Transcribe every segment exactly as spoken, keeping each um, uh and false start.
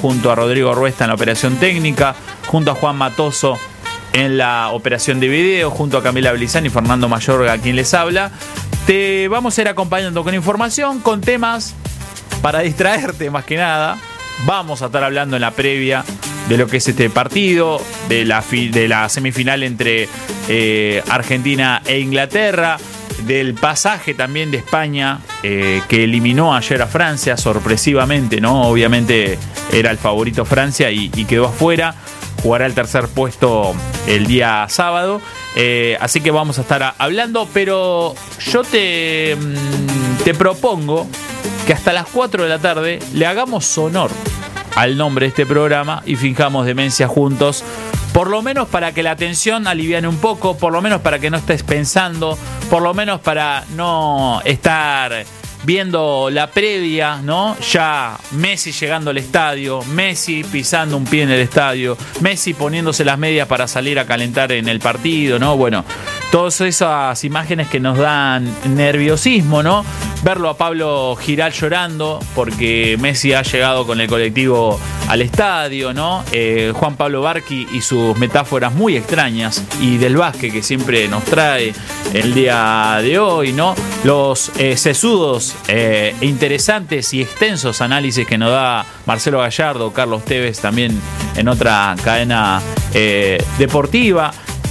junto a Rodrigo Ruesta en la operación técnica, junto a Juan Matoso en la operación de video, junto a Camila Belizán y Fernando Mayorga, quien les habla. Te vamos a ir acompañando con información, con temas para distraerte más que nada. Vamos a estar hablando en la previa de lo que es este partido, de la, fi- de la semifinal entre eh, Argentina e Inglaterra, del pasaje también de España, eh, que eliminó ayer a Francia sorpresivamente, ¿no? Obviamente era el favorito Francia y, y quedó afuera. Jugará el tercer puesto el día sábado. Eh, así que vamos a estar a, hablando, pero yo te, te propongo que hasta las cuatro de la tarde le hagamos honor al nombre de este programa y finjamos demencia juntos, por lo menos para que la tensión aliviane un poco, por lo menos para que no estés pensando, por lo menos para no estar viendo la previa, ¿no? Ya Messi llegando al estadio, Messi pisando un pie en el estadio, Messi poniéndose las medias para salir a calentar en el partido, ¿no? Bueno, todas esas imágenes que nos dan nerviosismo, ¿no? Verlo a Pablo Giral llorando porque Messi ha llegado con el colectivo al estadio, ¿no? Eh, Juan Pablo Barqui y sus metáforas muy extrañas y del básquet que siempre nos trae el día de hoy, ¿no? Los eh, sesudos eh, interesantes y extensos análisis que nos da Marcelo Gallardo, Carlos Tevez también en otra cadena eh, deportiva.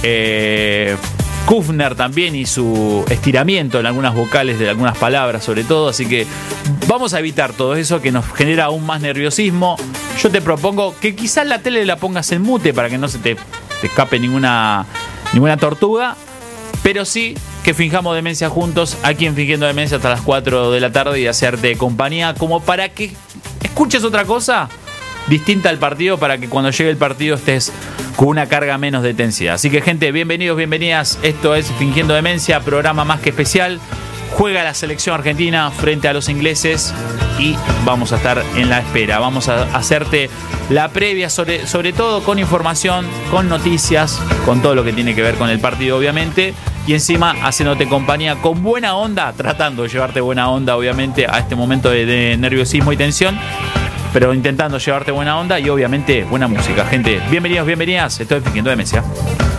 Eh, Kufner también y su estiramiento en algunas vocales de algunas palabras sobre todo, así que vamos a evitar todo eso que nos genera aún más nerviosismo. Yo te propongo que quizás la tele la pongas en mute para que no se te, te escape ninguna, ninguna tortuga, pero sí que finjamos demencia juntos, aquí en Fingiendo Demencia hasta las cuatro de la tarde y hacerte compañía como para que escuches otra cosa distinta al partido, para que cuando llegue el partido estés con una carga menos de tensidad. Así que, gente, bienvenidos, bienvenidas. Esto es Fingiendo Demencia, programa más que especial. Juega la selección argentina frente a los ingleses y vamos a estar en la espera. Vamos a hacerte la previa, sobre, sobre todo con información, con noticias, con todo lo que tiene que ver con el partido, obviamente. Y encima haciéndote compañía con buena onda, tratando de llevarte buena onda, obviamente, a este momento de, de nerviosismo y tensión, pero intentando llevarte buena onda y obviamente buena música, gente. Bienvenidos, bienvenidas. Estoy Fingiendo Demencia.